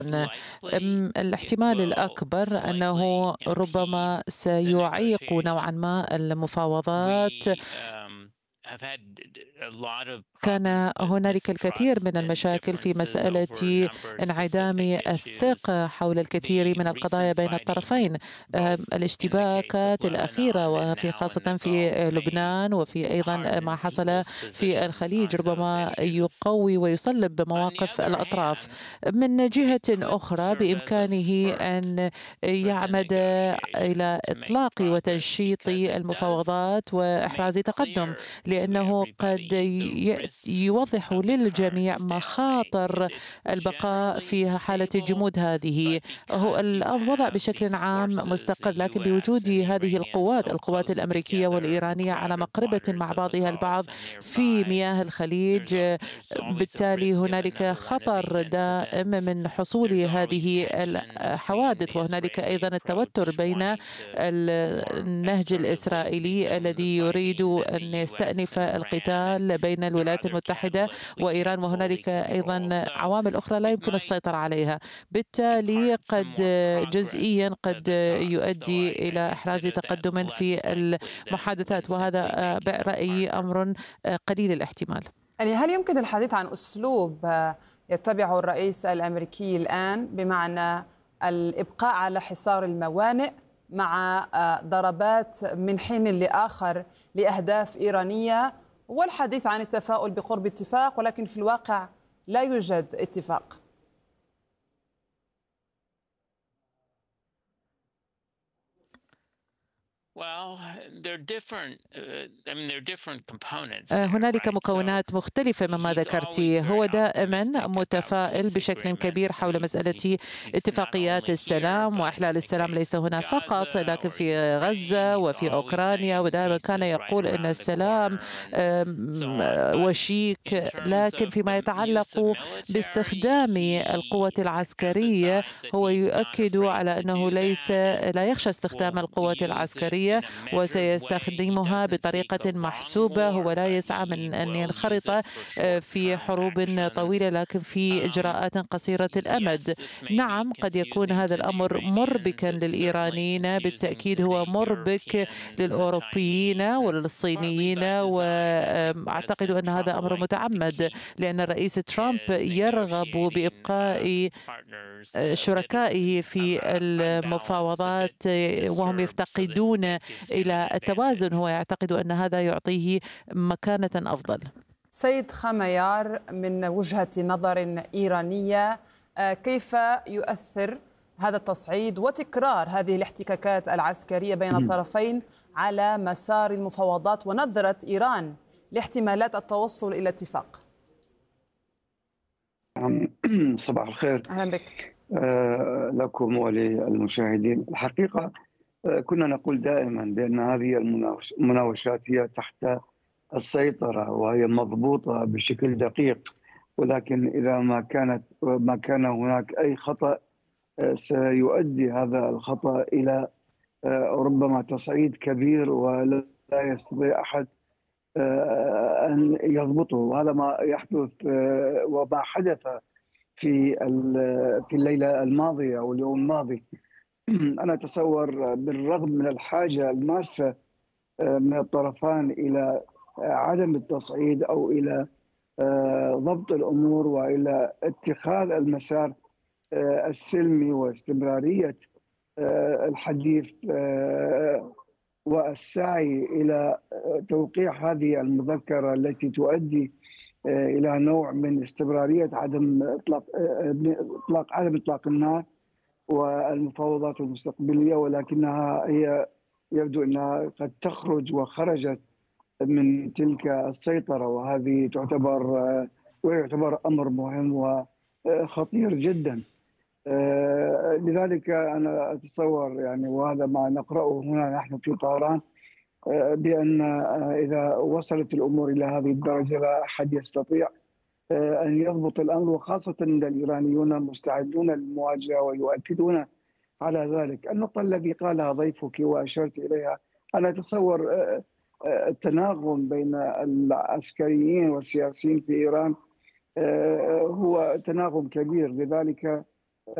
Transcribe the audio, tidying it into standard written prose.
الاحتمال الأكبر أنه ربما سيعيق نوعًا ما المفاوضات. كان هنالك الكثير من المشاكل في مسألة انعدام الثقة حول الكثير من القضايا بين الطرفين. الاشتباكات الأخيرة وفي خاصة في لبنان وفي أيضًا ما حصل في الخليج ربما يقوي ويصلب مواقف الأطراف. من جهة أخرى بإمكانه أن يعمد إلى إطلاق وتنشيط المفاوضات وإحراز تقدم، لأنه قد يوضح للجميع مخاطر البقاء في حالة الجمود هذه. هو الوضع بشكل عام مستقر، لكن بوجود هذه القوات الأمريكية والإيرانية على مقربة مع بعضها البعض في مياه الخليج، بالتالي هنالك خطر دائم من حصول هذه الحوادث. وهنالك أيضا التوتر بين النهج الإسرائيلي الذي يريد أن يستأنف القتال بين الولايات المتحدة وإيران، وهنالك أيضا عوامل أخرى لا يمكن السيطرة عليها. بالتالي جزئيا قد يؤدي إلى إحراز تقدم في المحادثات، وهذا برأيي أمر قليل الاحتمال. يعني هل يمكن الحديث عن أسلوب يتبعه الرئيس الأمريكي الآن، بمعنى الإبقاء على حصار الموانئ مع ضربات من حين لآخر لأهداف إيرانية، والحديث عن التفاؤل بقرب اتفاق، ولكن في الواقع لا يوجد اتفاق؟ هنالك مكونات مختلفة مما ذكرتِ. هو دائمًا متفائل بشكل كبير حول مسألة اتفاقيات السلام وإحلال السلام، ليس هنا فقط لكن في غزة وفي أوكرانيا، ودائمًا كان يقول إن السلام وشيك. لكن فيما يتعلق باستخدام القوة العسكرية، هو يؤكد على أنه لا يخشى استخدام القوة العسكرية وسيستخدمها بطريقة محسوبة. هو لا يسعى من أن ينخرط في حروب طويلة، لكن في إجراءات قصيرة الأمد. نعم، قد يكون هذا الأمر مربكا للإيرانيين، بالتأكيد هو مربك للأوروبيين وللصينيين، وأعتقد أن هذا أمر متعمد، لأن الرئيس ترامب يرغب بإبقاء شركائه في المفاوضات وهم يفتقدون إلى التوازن. هو يعتقد أن هذا يعطيه مكانة أفضل. سيد خميار، من وجهة نظر إيرانية، كيف يؤثر هذا التصعيد وتكرار هذه الاحتكاكات العسكرية بين الطرفين على مسار المفاوضات ونظرة إيران لاحتمالات التوصل إلى اتفاق؟ صباح الخير. أهلا بك. لكم وللمشاهدين. الحقيقة كنا نقول دائما بأن هذه المناوشات هي تحت السيطرة وهي مضبوطة بشكل دقيق، ولكن إذا ما كان هناك أي خطأ سيؤدي هذا الخطأ إلى ربما تصعيد كبير ولا يستطيع أحد أن يضبطه. وهذا ما يحدث وما حدث في الليلة الماضية أو اليوم الماضي. أنا أتصور بالرغم من الحاجة الماسة من الطرفان إلى عدم التصعيد أو إلى ضبط الأمور وإلى اتخاذ المسار السلمي واستمرارية الحديث والسعي إلى توقيع هذه المذكرة التي تؤدي إلى نوع من استمرارية عدم إطلاق النار والمفاوضات المستقبلية، ولكنها هي يبدو أنها قد تخرج وخرجت من تلك السيطرة، وهذه ويعتبر أمر مهم وخطير جدا. لذلك أنا أتصور يعني، وهذا ما نقرأه هنا نحن في طهران، بأن إذا وصلت الأمور إلى هذه الدرجة لا أحد يستطيع أن يضبط الأمر، وخاصة أن الإيرانيون مستعدون للمواجهة ويؤكدون على ذلك. النقطة التي قالها ضيفك وأشرت إليها، أنا أتصور التناغم بين العسكريين والسياسيين في إيران هو تناغم كبير، لذلك